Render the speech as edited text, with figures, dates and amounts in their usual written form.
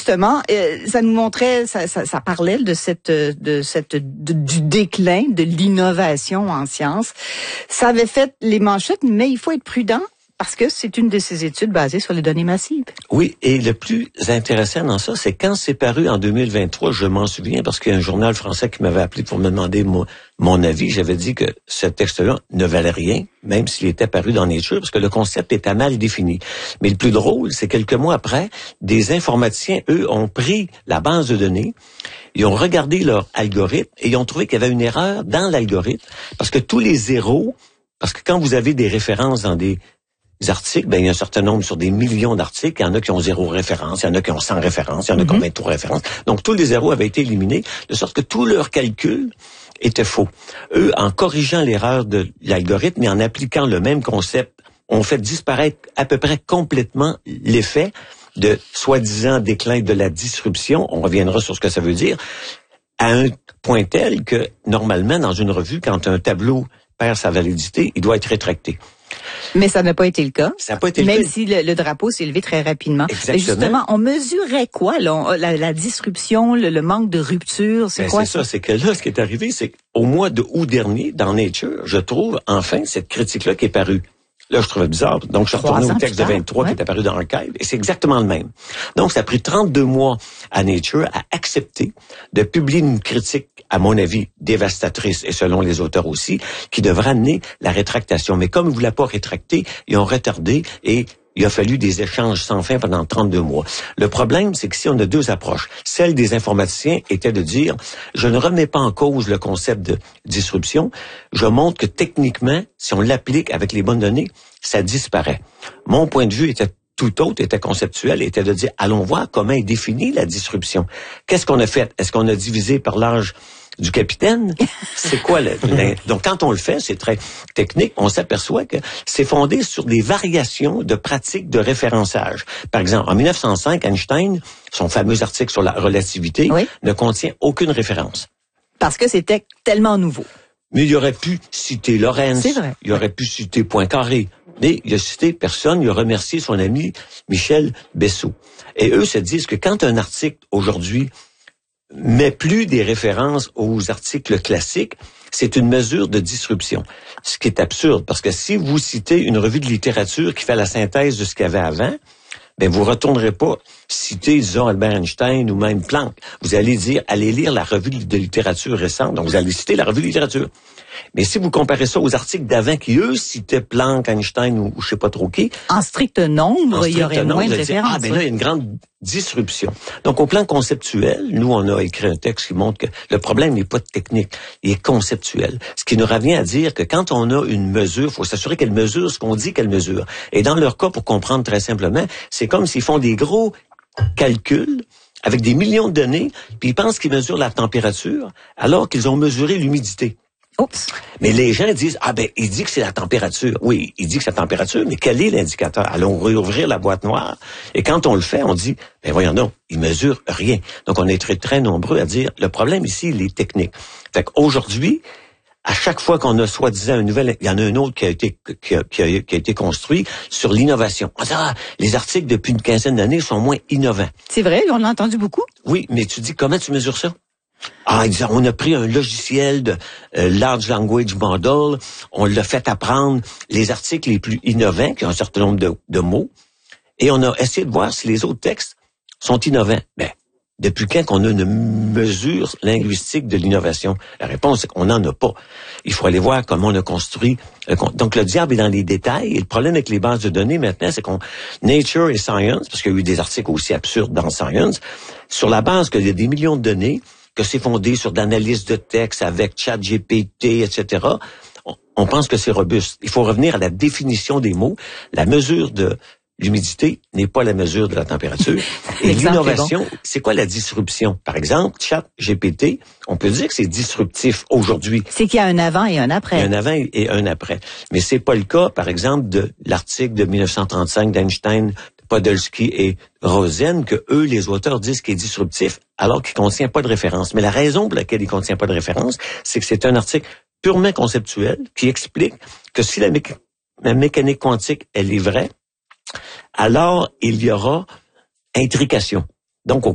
justement, ça nous montrait, ça parlait de du déclin de l'innovation en sciences. Ça avait fait les manchettes, mais il faut être prudent. Parce que c'est une de ces études basées sur les données massives. Oui, et le plus intéressant dans ça, c'est quand c'est paru en 2023, je m'en souviens, parce qu'il y a un journal français qui m'avait appelé pour me demander mon avis. J'avais dit que ce texte-là ne valait rien, même s'il était paru dans Nature, parce que le concept était mal défini. Mais le plus drôle, c'est quelques mois après, des informaticiens, eux, ont pris la base de données, ils ont regardé leur algorithme et ils ont trouvé qu'il y avait une erreur dans l'algorithme, parce que tous les zéros, parce que quand vous avez des références dans des articles, il y a un certain nombre sur des millions d'articles. Il y en a qui ont 0 référence, il y en a qui ont 100 références, il y en a qui ont 23 références. Donc, tous les zéros avaient été éliminés, de sorte que tout leur calcul était faux. Eux, en corrigeant l'erreur de l'algorithme et en appliquant le même concept, ont fait disparaître à peu près complètement l'effet de soi-disant déclin de la disruption. On reviendra sur ce que ça veut dire, à un point tel que, normalement, dans une revue, quand un tableau perd sa validité, il doit être rétracté. Mais ça n'a pas été le cas. Ça n'a pas été le cas. Même si le drapeau s'est levé très rapidement. Exactement. Mais justement, on mesurait quoi, là? La disruption, le manque de rupture, c'est quoi? C'est ça, c'est que là, ce qui est arrivé, c'est qu'au mois de août dernier, dans Nature, je trouve enfin cette critique-là qui est parue. Là, je trouvais bizarre. Donc, je suis retourné au texte de 23 qui est apparu dans Archive, et c'est exactement le même. Donc, ça a pris 32 mois à Nature à accepter de publier une critique, à mon avis, dévastatrice, et selon les auteurs aussi, qui devrait amener la rétractation. Mais comme ils ne voulaient pas rétracter, ils ont retardé et il a fallu des échanges sans fin pendant 32 mois. Le problème, c'est que si on a deux approches, celle des informaticiens était de dire, je ne remets pas en cause le concept de disruption, je montre que techniquement, si on l'applique avec les bonnes données, ça disparaît. Mon point de vue était tout autre, était conceptuel, était de dire, allons voir comment est définie la disruption. Qu'est-ce qu'on a fait? Est-ce qu'on a divisé par l'âge du capitaine? C'est quoi donc quand on le fait, c'est très technique, on s'aperçoit que c'est fondé sur des variations de pratiques de référençage. Par exemple, en 1905, Einstein, son fameux article sur la relativité, ne contient aucune référence. Parce que c'était tellement nouveau. Mais il aurait pu citer Lorentz, il aurait pu citer Poincaré, mais il a cité personne, il a remercié son ami Michel Bessot. Et eux se disent que quand un article aujourd'hui met plus des références aux articles classiques, c'est une mesure de disruption. Ce qui est absurde, parce que si vous citez une revue de littérature qui fait la synthèse de ce qu'il y avait avant, vous retournerez pas citer, disons, Albert Einstein ou même Planck. Vous allez dire, allez lire la revue de littérature récente, donc vous allez citer la revue de littérature. Mais si vous comparez ça aux articles d'avant qui, eux, citaient Planck, Einstein ou je sais pas trop qui... En strict nombre, il y aurait moins de références. Là, il y a une grande disruption. Donc, au plan conceptuel, nous, on a écrit un texte qui montre que le problème n'est pas technique, il est conceptuel. Ce qui nous revient à dire que quand on a une mesure, il faut s'assurer qu'elle mesure ce qu'on dit qu'elle mesure. Et dans leur cas, pour comprendre très simplement, c'est comme s'ils font des gros calculs avec des millions de données, puis ils pensent qu'ils mesurent la température, alors qu'ils ont mesuré l'humidité. Oups. Mais les gens disent, il dit que c'est la température. Oui, il dit que c'est la température, mais quel est l'indicateur? Allons réouvrir la boîte noire. Et quand on le fait, on dit, voyons donc, il mesure rien. Donc, on est très, très nombreux à dire, le problème ici, il est technique. Fait qu'aujourd'hui, à chaque fois qu'on a soi-disant un nouvel, il y en a un autre qui a été construit sur l'innovation. On dit, les articles depuis une quinzaine d'années sont moins innovants. C'est vrai, on l'a entendu beaucoup. Oui, mais tu dis, comment tu mesures ça? On a pris un logiciel de Large Language Model, on l'a fait apprendre les articles les plus innovants, qui ont un certain nombre de mots, et on a essayé de voir si les autres textes sont innovants. Depuis quand qu'on a une mesure linguistique de l'innovation? La réponse, c'est qu'on n'en a pas. Il faut aller voir comment on a construit. Donc, le diable est dans les détails. Et le problème avec les bases de données, maintenant, c'est qu'on... Nature et Science, parce qu'il y a eu des articles aussi absurdes dans Science, sur la base qu'il y a des millions de données, que c'est fondé sur de l'analyse de texte avec ChatGPT, etc., on pense que c'est robuste. Il faut revenir à la définition des mots. La mesure de l'humidité n'est pas la mesure de la température. Et l'innovation, c'est quoi la disruption? Par exemple, ChatGPT, on peut dire que c'est disruptif aujourd'hui. C'est qu'il y a un avant et un après. Il y a un avant et un après. Mais c'est pas le cas, par exemple, de l'article de 1935 d'Einstein, Podolsky et Rosen, que eux, les auteurs, disent qu'il est disruptif, alors qu'il contient pas de référence. Mais la raison pour laquelle il contient pas de référence, c'est que c'est un article purement conceptuel qui explique que si la mécanique quantique, elle est vraie, alors il y aura intrication. Donc,